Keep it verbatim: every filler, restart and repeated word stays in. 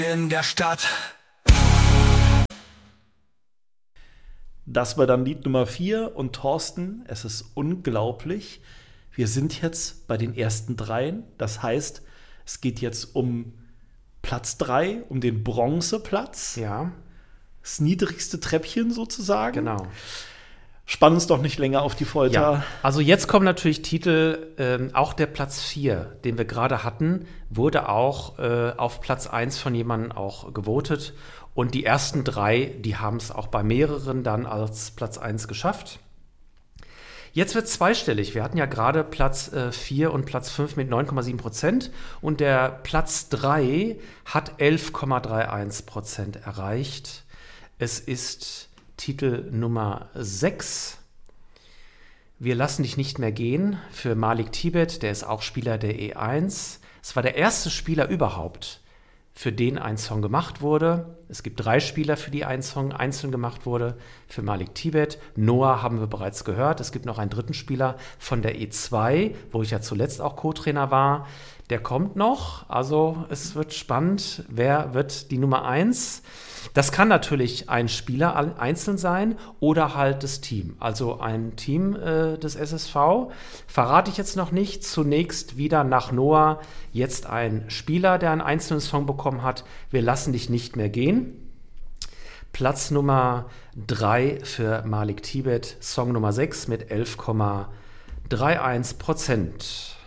in der Stadt. Das war dann Lied Nummer vier und Thorsten, es ist unglaublich. Wir sind jetzt bei den ersten dreien. Das heißt, es geht jetzt um Platz drei, um den Bronzeplatz. Ja. Das niedrigste Treppchen sozusagen. Genau. Spann uns doch nicht länger auf die Folter. Ja. Also jetzt kommen natürlich Titel, ähm, auch der Platz vier, den wir gerade hatten, wurde auch äh, auf Platz eins von jemandem auch gewotet. Und die ersten drei, die haben es auch bei mehreren dann als Platz eins geschafft. Jetzt wird es zweistellig. Wir hatten ja gerade Platz äh, vier und Platz fünf mit neun Komma sieben Prozent. Und der Platz drei hat elf Komma einunddreißig Prozent erreicht. Es ist Titel Nummer sechs. Wir lassen dich nicht mehr gehen für Malik Tibet. Der ist auch Spieler der E eins. Es war der erste Spieler überhaupt, für den ein Song gemacht wurde. Es gibt drei Spieler, für die ein Song einzeln gemacht wurde. Für Malik Tibet. Noah haben wir bereits gehört. Es gibt noch einen dritten Spieler von der E zwei, wo ich ja zuletzt auch Co-Trainer war. Der kommt noch. Also es wird spannend. Wer wird die Nummer eins? Das kann natürlich ein Spieler einzeln sein oder halt das Team. Also ein Team äh, des S S V. Verrate ich jetzt noch nicht. Zunächst wieder nach Noah jetzt ein Spieler, der einen einzelnen Song bekommen hat. Wir lassen dich nicht mehr gehen. Platz Nummer drei für Malik Tibet. Song Nummer sechs mit elf Komma einunddreißig Prozent.